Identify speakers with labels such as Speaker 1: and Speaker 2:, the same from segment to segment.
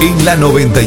Speaker 1: En la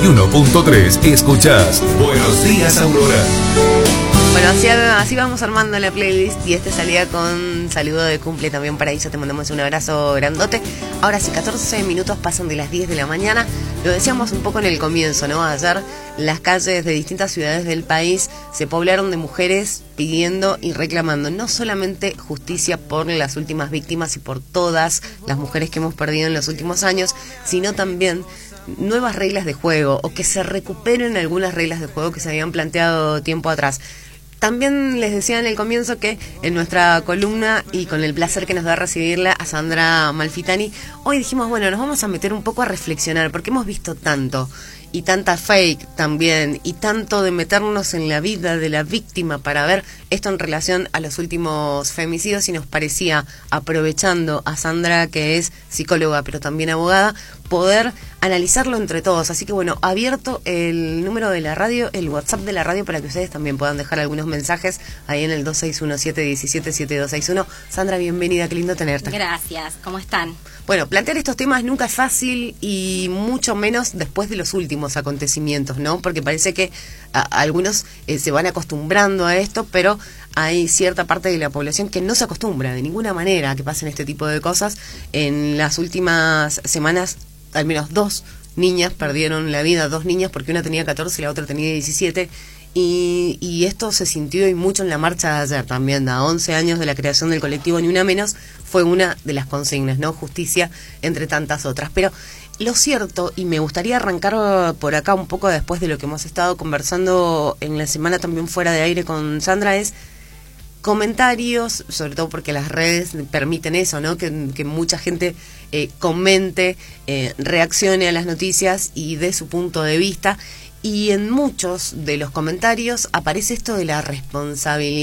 Speaker 1: 91.3 escuchás Buenos Días, Aurora.
Speaker 2: Bueno, así vamos armando la playlist y este salía con saludo de cumple también para ella. Te mandamos un abrazo grandote. Ahora sí, 14 minutos pasan de las 10 de la mañana. Lo decíamos un poco en el comienzo, ¿no? Ayer las calles de distintas ciudades del país se poblaron de mujeres pidiendo y reclamando no solamente justicia por las últimas víctimas y por todas las mujeres que hemos perdido en los últimos años, sino también nuevas reglas de juego o que se recuperen algunas reglas de juego que se habían planteado tiempo atrás. También les decía en el comienzo que en nuestra columna, y con el placer que nos da recibirla a Sandra Malfitani, hoy dijimos, bueno, nos vamos a meter un poco a reflexionar, porque hemos visto tanto, y tanta fake también, y tanto de meternos en la vida de la víctima para ver esto en relación a los últimos femicidios, y nos parecía, aprovechando a Sandra, que es psicóloga pero también abogada, poder analizarlo entre todos. Así que bueno, abierto el número de la radio, el WhatsApp de la radio, para que ustedes también puedan dejar algunos mensajes ahí en el 2617177261. Sandra, bienvenida, qué lindo tenerte.
Speaker 3: Gracias, ¿cómo están?
Speaker 2: Bueno, plantear estos temas nunca es fácil, y mucho menos después de los últimos acontecimientos, ¿no? Porque parece que algunos se van acostumbrando a esto, pero hay cierta parte de la población que no se acostumbra de ninguna manera a que pasen este tipo de cosas. En las últimas semanas, al menos 2 niñas perdieron la vida, 2 niñas, porque una tenía 14 y la otra tenía 17, y esto se sintió y mucho en la marcha de ayer también, a 11 años de la creación del colectivo Ni Una Menos, fue una de las consignas, ¿no? Justicia entre tantas otras. Pero lo cierto, y me gustaría arrancar por acá un poco después de lo que hemos estado conversando en la semana también fuera de aire con Sandra, es comentarios, sobre todo porque las redes permiten eso, ¿no? Que mucha gente comente, reaccione a las noticias y dé su punto de vista. Y en muchos de los comentarios aparece esto de la responsabilidad